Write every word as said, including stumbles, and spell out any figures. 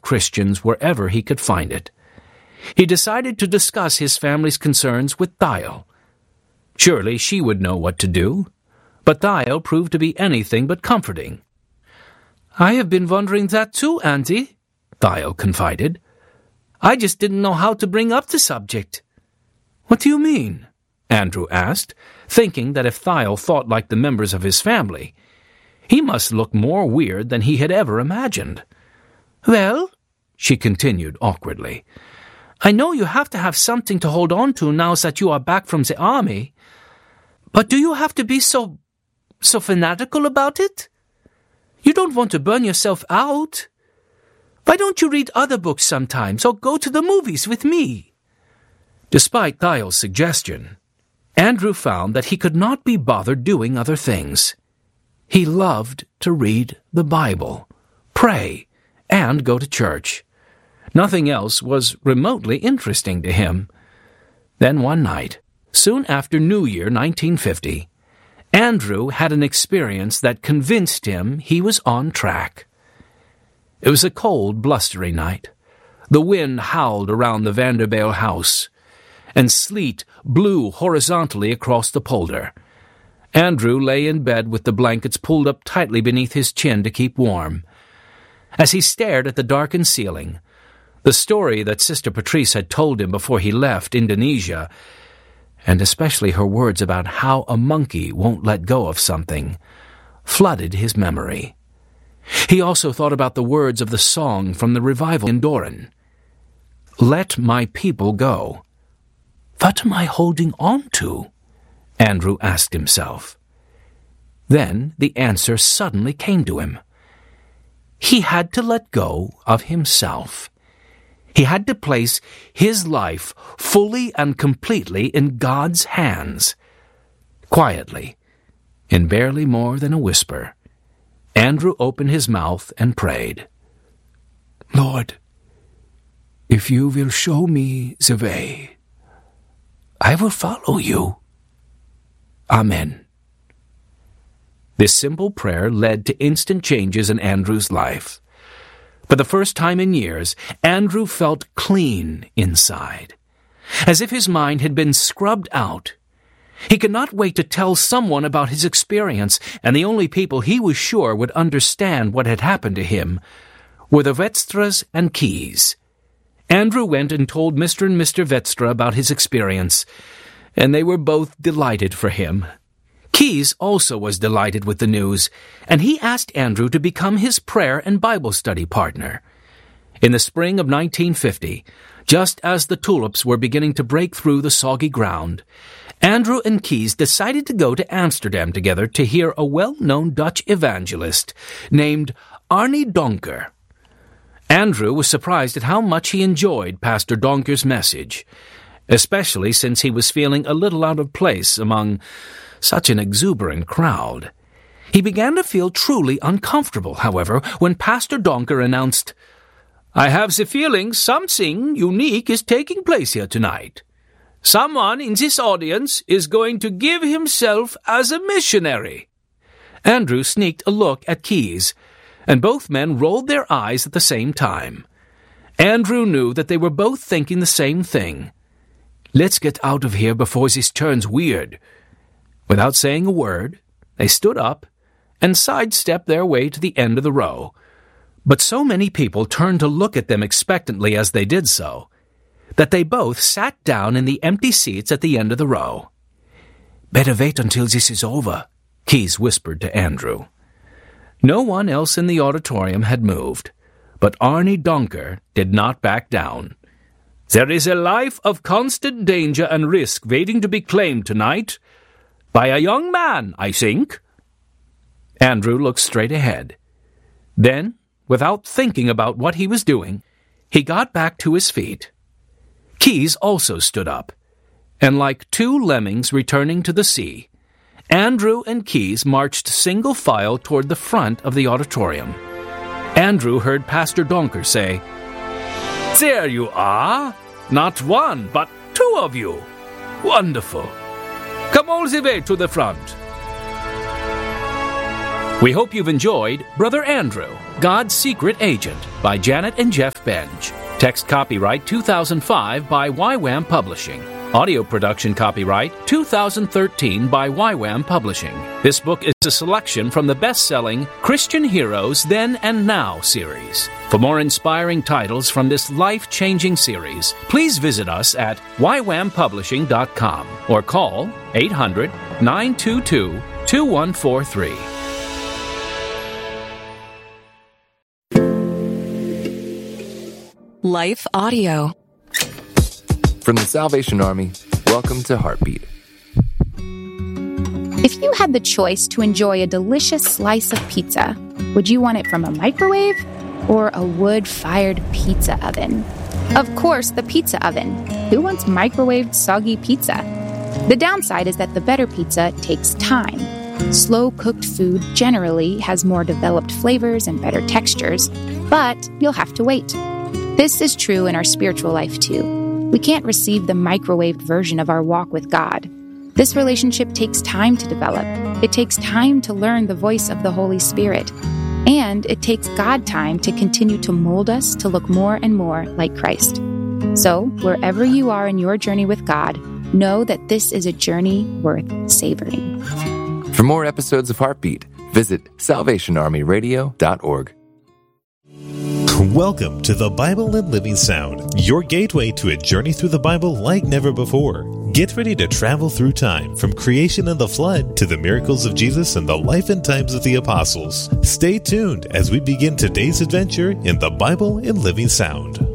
Christians wherever he could find it. He decided to discuss his family's concerns with Thiel. Surely she would know what to do, but Thiel proved to be anything but comforting. "I have been wondering that too, Auntie," Thiel confided. "I just didn't know how to bring up the subject." "What do you mean?" Andrew asked, thinking that if Thiel thought like the members of his family, he must look more weird than he had ever imagined. "Well," she continued awkwardly, "I know you have to have something to hold on to now that you are back from the army, but do you have to be so, so fanatical about it? You don't want to burn yourself out. Why don't you read other books sometimes or go to the movies with me?" Despite Thiel's suggestion, Andrew found that he could not be bothered doing other things. He loved to read the Bible, pray, and go to church. Nothing else was remotely interesting to him. Then one night, soon after New Year nineteen fifty, Andrew had an experience that convinced him he was on track. It was a cold, blustery night. The wind howled around the Vanderbilt house, and sleet blew horizontally across the polder. Andrew lay in bed with the blankets pulled up tightly beneath his chin to keep warm. As he stared at the darkened ceiling, the story that Sister Patrice had told him before he left Indonesia, and especially her words about how a monkey won't let go of something, flooded his memory. He also thought about the words of the song from the revival in Doran. "Let my people go." What am I holding on to? Andrew asked himself. Then the answer suddenly came to him. He had to let go of himself. He had to place his life fully and completely in God's hands. Quietly, in barely more than a whisper, Andrew opened his mouth and prayed, "Lord, if you will show me the way, I will follow you. Amen." This simple prayer led to instant changes in Andrew's life. For the first time in years, Andrew felt clean inside, as if his mind had been scrubbed out. He could not wait to tell someone about his experience, and the only people he was sure would understand what had happened to him were the Vetstras and Keyes. Andrew went and told Mister and Mister Vetstra about his experience, and they were both delighted for him. Keyes also was delighted with the news, and he asked Andrew to become his prayer and Bible study partner. In the spring of nineteen fifty, just as the tulips were beginning to break through the soggy ground, Andrew and Keyes decided to go to Amsterdam together to hear a well-known Dutch evangelist named Arnie Donker. Andrew was surprised at how much he enjoyed Pastor Donker's message, especially since he was feeling a little out of place among such an exuberant crowd. He began to feel truly uncomfortable, however, when Pastor Donker announced, "I have the feeling something unique is taking place here tonight. Someone in this audience is going to give himself as a missionary." Andrew sneaked a look at Keyes, and both men rolled their eyes at the same time. Andrew knew that they were both thinking the same thing. "Let's get out of here before this turns weird." Without saying a word, they stood up and sidestepped their way to the end of the row. But so many people turned to look at them expectantly as they did so, that they both sat down in the empty seats at the end of the row. "Better wait until this is over," Keyes whispered to Andrew. No one else in the auditorium had moved, but Arnie Donker did not back down. "There is a life of constant danger and risk waiting to be claimed tonight, by a young man, I think." Andrew looked straight ahead. Then, without thinking about what he was doing, he got back to his feet. Keyes also stood up, and like two lemmings returning to the sea, Andrew and Keyes marched single file toward the front of the auditorium. Andrew heard Pastor Donker say, "There you are! Not one, but two of you! Wonderful! Come all the way to the front." We hope you've enjoyed Brother Andrew, God's Secret Agent by Janet and Jeff Benj. Text copyright two thousand five by Y WAM Publishing. Audio production copyright two thousand thirteen by Y WAM Publishing. This book is a selection from the best-selling Christian Heroes Then and Now series. For more inspiring titles from this life-changing series, please visit us at y wam publishing dot com or call eight hundred, nine two two, two one four three. Life Audio. From the Salvation Army, welcome to Heartbeat. If you had the choice to enjoy a delicious slice of pizza, would you want it from a microwave or a wood-fired pizza oven? Of course, the pizza oven. Who wants microwaved soggy pizza? The downside is that the better pizza takes time. Slow-cooked food generally has more developed flavors and better textures, but you'll have to wait. This is true in our spiritual life, too. We can't receive the microwaved version of our walk with God. This relationship takes time to develop. It takes time to learn the voice of the Holy Spirit. And it takes God time to continue to mold us to look more and more like Christ. So, wherever you are in your journey with God, know that this is a journey worth savoring. For more episodes of Heartbeat, visit salvation army radio dot org. Welcome to the Bible and Living Sound, your gateway to a journey through the Bible like never before. Get ready to travel through time, from creation and the flood to the miracles of Jesus and the life and times of the apostles. Stay tuned as we begin today's adventure in the Bible and Living Sound.